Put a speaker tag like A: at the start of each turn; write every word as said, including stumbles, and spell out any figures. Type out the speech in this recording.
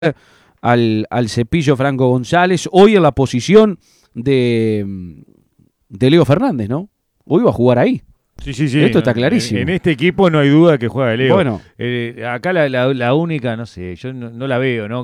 A: al, al Cepillo Franco González, hoy en la posición de, de Leo Fernández, ¿no? Hoy va a jugar ahí.
B: Sí, sí, sí.
A: Esto está clarísimo.
B: En, en este equipo no hay duda que juega Leo.
A: Bueno.
B: Eh, acá la, la, la única, no sé, yo no, no la veo, ¿no?